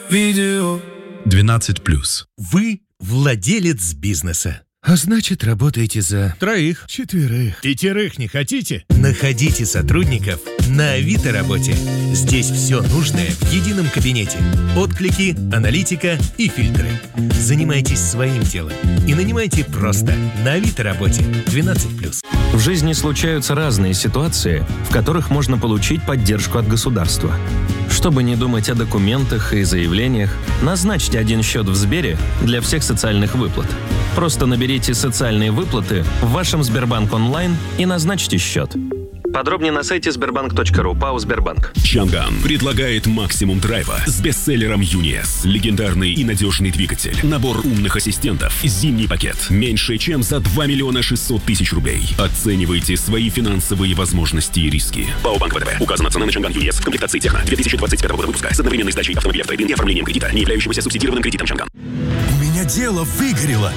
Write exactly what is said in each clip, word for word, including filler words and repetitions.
видео. двенадцать плюс. Вы владелец бизнеса. А значит, работаете за Троих. четверых. Пятерых не хотите? Находите сотрудников на Авито работе. Здесь все нужное в едином кабинете. Отклики, аналитика и фильтры. Занимайтесь своим делом и нанимайте просто на Авито работе. двенадцать плюс. В жизни случаются разные ситуации, в которых можно получить поддержку от государства. Чтобы не думать о документах и заявлениях, назначьте один счет в Сбере для всех социальных выплат. Просто наберите «Социальные выплаты» в вашем Сбербанк онлайн и назначьте счет. Подробнее на сайте сбербанк точка ру. ПАО «Сбербанк». Чанган предлагает максимум драйва с бестселлером Юниес. Легендарный и надежный двигатель. Набор умных ассистентов. Зимний пакет. Меньше, чем за два миллиона шестьсот тысяч рублей. Оценивайте свои финансовые возможности и риски. ПАО «Банк ВТБ». Указана цена на Чанган Юниес в комплектации Техно две тысячи двадцать пятого года выпуска с одновременной сдачей автомобиля в трейд-ин и оформлением кредита, не являющегося субсидированным кредитом Чанган. У меня дело выгорело.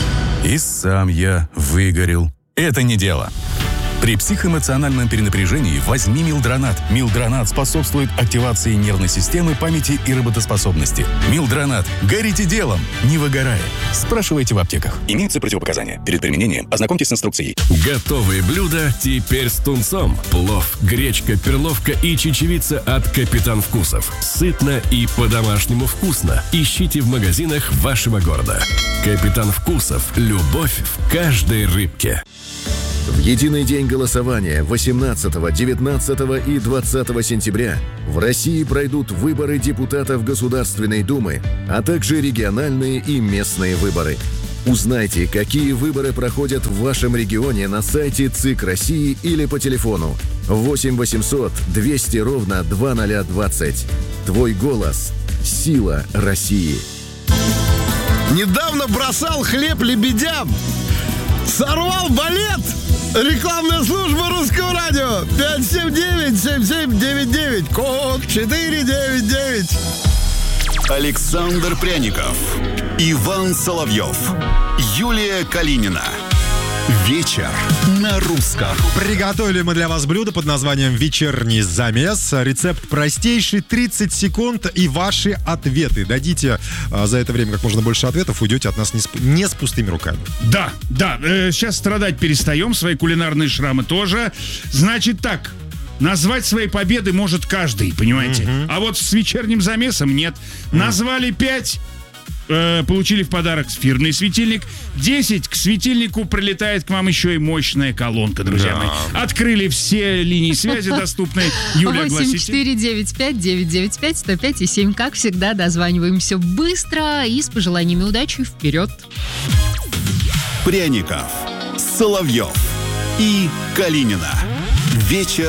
И сам я выгорел. Это не дело. При психоэмоциональном перенапряжении возьми Милдронат. Милдронат способствует активации нервной системы, памяти и работоспособности. Милдронат. Горите делом, не выгорая. Спрашивайте в аптеках. Имеются противопоказания. Перед применением ознакомьтесь с инструкцией. Готовые блюда теперь с тунцом. Плов, гречка, перловка и чечевица от Капитан Вкусов. Сытно и по-домашнему вкусно. Ищите в магазинах вашего города. Капитан Вкусов. Любовь в каждой рыбке. В единый день голосования восемнадцатого, девятнадцатого и двадцатого сентября в России пройдут выборы депутатов Государственной Думы, а также региональные и местные выборы. Узнайте, какие выборы проходят в вашем регионе на сайте ЦИК России или по телефону восемь восемьсот двести ровно двадцать двадцать. Твой голос – сила России. Недавно бросал хлеб лебедям. Сорвал балет. Рекламная служба Русского радио. пять семь девять семь семь девять девять. Код четыре девять девять. Александр Пряников, Иван Соловьев, Юлия Калинина. Вечер на русском. Приготовили мы для вас блюдо под названием «Вечерний замес». Рецепт простейший, тридцать секунд и ваши ответы. Дадите а, за это время как можно больше ответов, уйдете от нас не с, не с пустыми руками. Да, да, э, сейчас страдать перестаем, свои кулинарные шрамы тоже. Значит так, назвать свои победы может каждый, понимаете? Uh-huh. А вот с вечерним замесом нет. Uh-huh. Назвали пять... Получили в подарок эфирный светильник. десять к светильнику прилетает к вам еще и мощная колонка, друзья да. мои. Открыли все линии связи доступные. Юлия, восемь четыре девять пять девять девять пять сто пять и семь. Как всегда, дозваниваемся быстро и с пожеланиями удачи вперед. Пряников, Соловьев и Калинина. Вечер